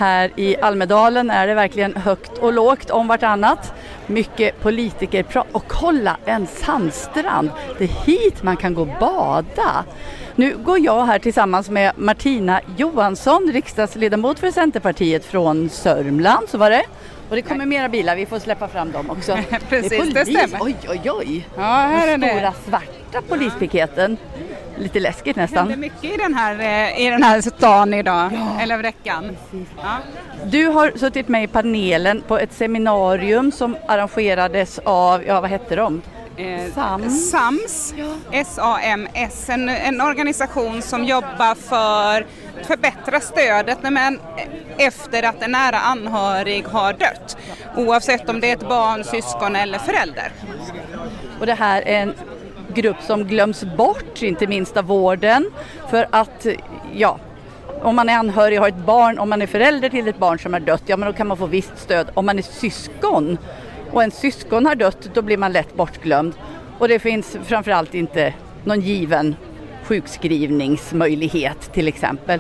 Här i Almedalen är det verkligen högt och lågt om vartannat. Mycket politiker och kolla, en sandstrand. Det är hit man kan gå och bada. Nu går jag här tillsammans med Martina Johansson, riksdagsledamot för Centerpartiet från Sörmland, så var det. Och det kommer mera bilar, vi får släppa fram dem också. Precis, det stämmer. Oj, oj, oj. Ja, här är det. Stora svarta polispiketen. Lite läskigt nästan. Det händer mycket i den här stan idag, eller veckan. Ja. Du har suttit med i panelen på ett seminarium som arrangerades av, vad hette de? SAMS, SAMS, en organisation som jobbar för att förbättra stödet efter att en nära anhörig har dött, oavsett om det är ett barn, syskon eller förälder. Och det här är en grupp som glöms bort, inte minst av vården, för att om man är anhörig och har ett barn, om man är förälder till ett barn som är dött, men då kan man få visst stöd. Om man är syskon och en syskon har dött, då blir man lätt bortglömd. Och det finns framförallt inte någon given sjukskrivningsmöjlighet till exempel.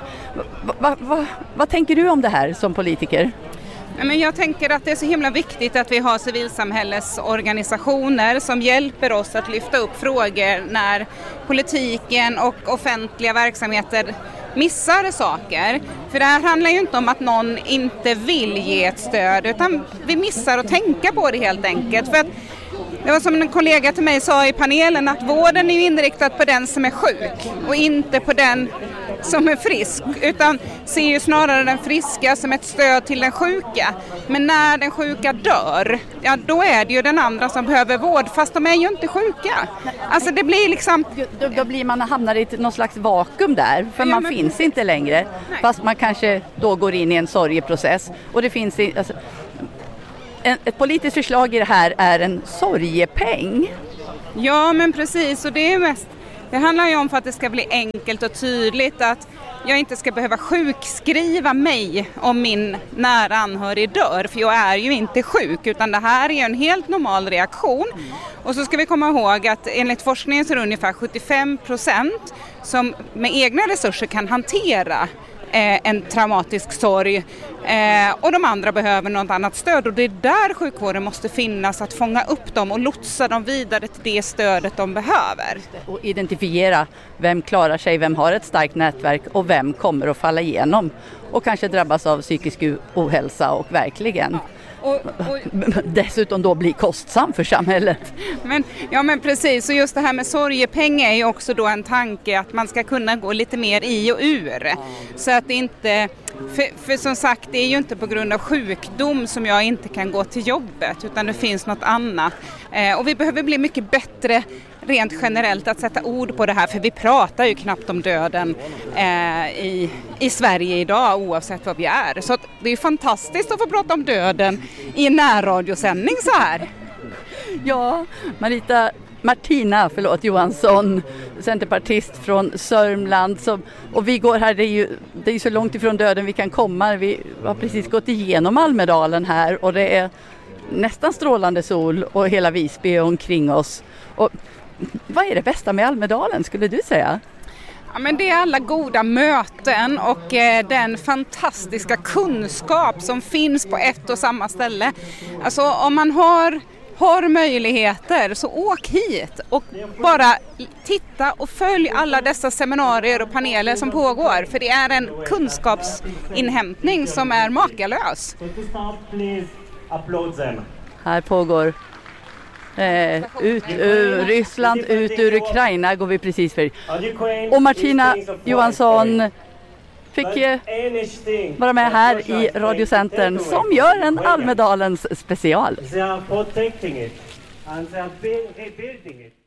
Vad tänker du om det här som politiker? Men jag tänker att det är så himla viktigt att vi har civilsamhällesorganisationer som hjälper oss att lyfta upp frågor när politiken och offentliga verksamheter missar saker. För det här handlar ju inte om att någon inte vill ge ett stöd, utan vi missar att tänka på det helt enkelt. För att det var som en kollega till mig sa i panelen, att vården är ju inriktad på den som är sjuk och inte på den som är frisk, utan ser ju snarare den friska som ett stöd till den sjuka. Men när den sjuka dör, då är det ju den andra som behöver vård, fast de är ju inte sjuka. Alltså det blir liksom... Då blir man hamnar i någon slags vakuum där, för man finns inte längre. Nej. Fast man kanske då går in i en sorgeprocess. Och det finns... ett politiskt förslag i det här är en sorgepeng. Ja, men precis. Och det handlar ju om för att det ska bli enkelt och tydligt att jag inte ska behöva sjukskriva mig om min nära anhörig dör, för jag är ju inte sjuk, utan det här är en helt normal reaktion. Och så ska vi komma ihåg att enligt forskningen så är det ungefär 75% som med egna resurser kan hantera en traumatisk sorg, och de andra behöver något annat stöd, och det är där sjukvården måste finnas, att fånga upp dem och lotsa dem vidare till det stödet de behöver. Och identifiera vem klarar sig, vem har ett starkt nätverk och vem kommer att falla igenom och kanske drabbas av psykisk ohälsa och verkligen och dessutom då bli kostsam för samhället. Men precis, och just det här med sorgepeng är ju också då en tanke att man ska kunna gå lite mer i och ur. Så att det inte, för som sagt, det är ju inte på grund av sjukdom som jag inte kan gå till jobbet, utan det finns något annat. Och vi behöver bli mycket bättre rent generellt att sätta ord på det här, för vi pratar ju knappt om döden i Sverige idag, oavsett vad vi är. Så det är fantastiskt att få prata om döden i en närradiosändning så här. Ja, Martina Johansson, centerpartist från Sörmland, och vi går här, det är ju så långt ifrån döden vi kan komma. Vi har precis gått igenom Almedalen här och det är nästan strålande sol och hela Visby är omkring oss. Och vad är det bästa med Almedalen, skulle du säga? Ja, men det är alla goda möten och den fantastiska kunskap som finns på ett och samma ställe. Alltså om man har möjligheter, så åk hit och bara titta och följ alla dessa seminarier och paneler som pågår, för det är en kunskapsinhämtning som är makalös. Här pågår ut ur Ryssland, ut ur Ukraina går vi precis för. Och Martina Johansson fick vara med här i Radiocentern som gör en Almedalens special.